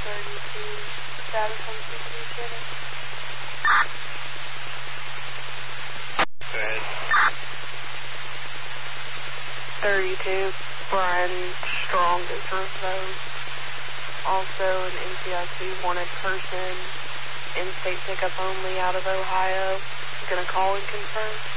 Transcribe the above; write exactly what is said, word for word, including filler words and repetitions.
thirty-two, status on C P D channel. Go ahead. thirty-two, Brian Strong is revoked. Also an N C I C wanted person, in-state pickup only out of Ohio. Gonna call and confirm.